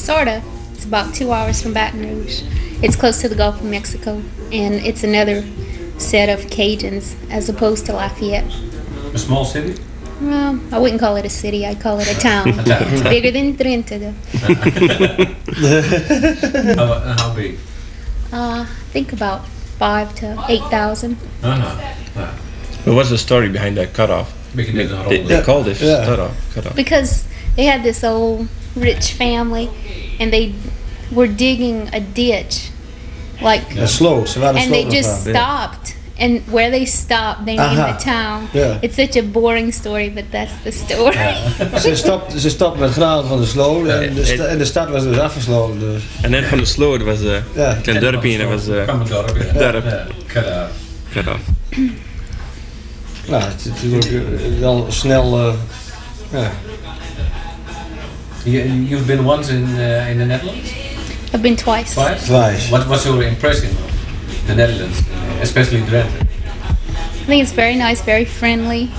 Sorta. It's about 2 hours from Baton Rouge. It's close to the Gulf of Mexico, and it's another set of Cajuns as opposed to Lafayette. A small city? Well, I wouldn't call it a city. I'd call it a town. It's bigger than Drenthe, though. How big? I think about 5 to 8,000. But what's the story behind that cutoff? They called it cutoff. Because they had this old rich family, and they were digging a ditch, like, and they just stopped. And where they stopped, they named the town. Ja. It's such a boring story, but that's the story. Ze stopten met graven van de sloot en de stad was dus afgesloten. Dus. En net van de sloot was een klein dorpje en dat was kwam een dorp. cutoff. Nou, het is natuurlijk wel snel. You've been once in the Netherlands? I've been twice. Twice. What's your impression of the Netherlands, especially Drenthe? I think it's very nice, very friendly.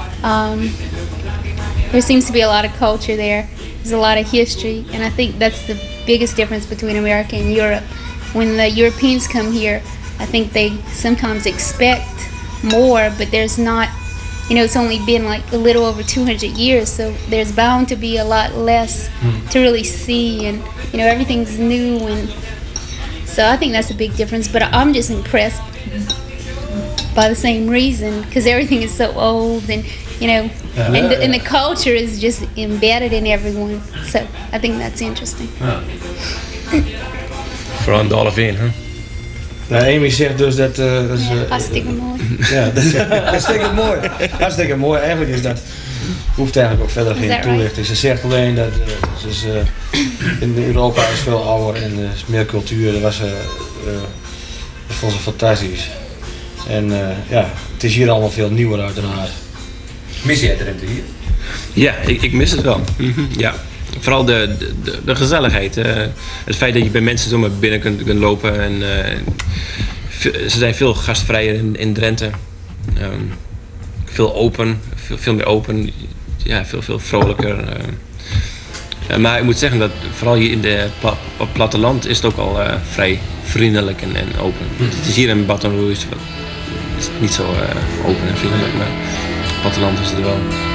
There seems to be a lot of culture there. There's a lot of history, and I think that's the biggest difference between America and Europe. When the Europeans come here, I think they sometimes expect more, but there's not, it's only been like a little over 200 years, so there's bound to be a lot less to really see, and everything's new, and so I think that's a big difference. But I'm just impressed by the same reason, because everything is so old, and and the culture is just embedded in everyone. So I think that's interesting. Vooral in de Alveen, hè? Amy zegt dus dat... Hartstikke mooi. Ja, dat is hartstikke mooi. Hartstikke mooi. Eigenlijk is dat... Hoeft eigenlijk ook verder geen toelichting. Ze zegt alleen dat in Europa is veel ouder en er is meer cultuur. Dat vond ze fantastisch. En het is hier allemaal veel nieuwer uiteraard. Mis jij Drenthe hier? Ja, ik mis het wel. Ja. Vooral de gezelligheid. Het feit dat je bij mensen zomaar binnen kunt lopen. En, ze zijn veel gastvrijer in Drenthe. Veel open. Veel meer open. Ja, veel vrolijker. Maar ik moet zeggen dat vooral hier in op het platteland is het ook al vrij vriendelijk en open. Het is hier in Baton Rouge is niet zo open en vriendelijk. Maar op het platteland is het wel.